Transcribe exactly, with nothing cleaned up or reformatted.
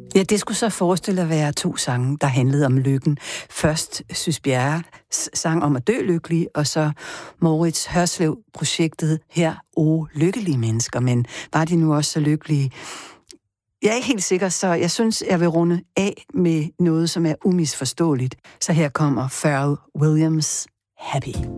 Ja, det skulle så forestille at være to sange, der handlede om lykken. Først Sys Bjerre sang om at dø lykkelig, og så Moritz Hørslev-projektet her, O lykkelige mennesker, men var de nu også så lykkelige? Jeg er ikke helt sikker, så jeg synes, jeg vil runde af med noget, som er umisforståeligt. Så her kommer Pharrell Williams, Happy.